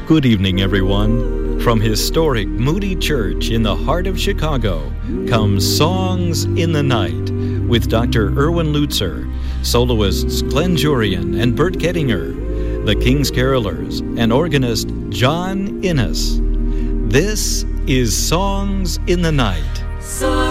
Good evening, everyone. From historic Moody Church in the heart of Chicago comes Songs in the Night with Dr. Erwin Lutzer, soloists Glenn Jurian and Bert Kettinger, the King's Carolers, and organist John Innes. This is Songs in the Night.